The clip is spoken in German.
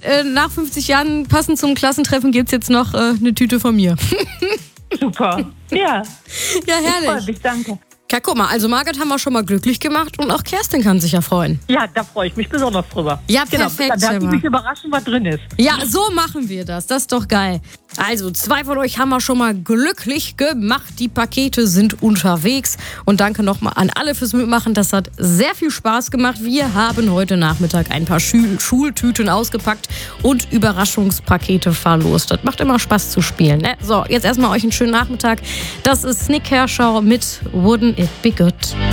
nach 50 Jahren passend zum Klassentreffen gibt es jetzt noch eine Tüte von mir. Super. Ja. Ja, herrlich. Ich freue mich, danke. Ja, guck mal, also Margit haben wir schon mal glücklich gemacht und auch Kerstin kann sich ja freuen. Ja, da freue ich mich besonders drüber. Ja, perfekt. Dann darf ich mich überraschen, was drin ist. Ja, so machen wir das. Das ist doch geil. Also, 2 von euch haben wir schon mal glücklich gemacht. Die Pakete sind unterwegs. Und danke nochmal an alle fürs Mitmachen. Das hat sehr viel Spaß gemacht. Wir haben heute Nachmittag ein paar Schultüten ausgepackt und Überraschungspakete verlost. Das macht immer Spaß zu spielen, ne? So, jetzt erstmal euch einen schönen Nachmittag. Das ist Snick Herschau mit Wouldn't It Be Good.